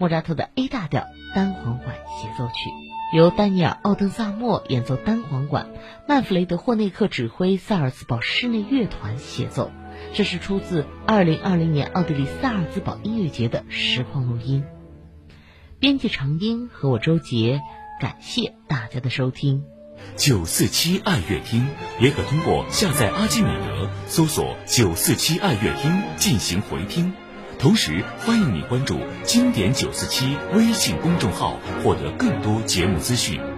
莫扎特的 A 大调单簧管协奏曲，由丹尼尔·奥登萨默演奏单簧管，曼弗雷德·霍内克指挥萨尔茨堡室内乐团协奏。这是出自2020年奥地利萨尔茨堡音乐节的实况录音。编辑长英和我周杰，感谢大家的收听。 947爱乐厅联合通过下载阿基米德，搜索947爱乐厅进行回听。同时欢迎你关注经典947微信公众号，获得更多节目资讯。